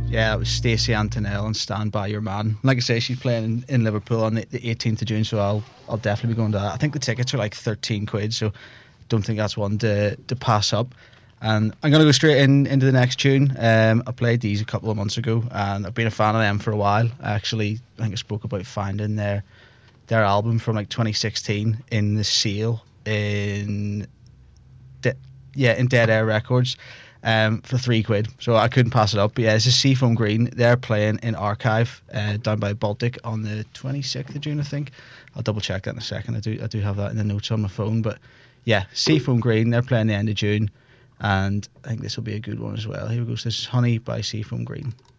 Yeah, it was Stacey Antonell and Stand By Your Man. Like I say, she's playing in Liverpool on the 18th of June, so I'll definitely be going to that. I think the tickets are like 13 quid, so don't think that's one to pass up. And I'm going to go straight into the next tune. I played these a couple of months ago, and I've been a fan of them for a while. I think I spoke about finding their album from like 2016 in the sale in Dead Air Records. For 3 quid, so I couldn't pass it up. But yeah, this is Seafoam Green. They're playing in Archive down by Baltic on the 26th of June, I think. I'll double check that in a second. I do have that in the notes on my phone. But yeah, Seafoam Green, they're playing the end of June, and I think this will be a good one as well. Here we go. So this is Honey by Seafoam Green.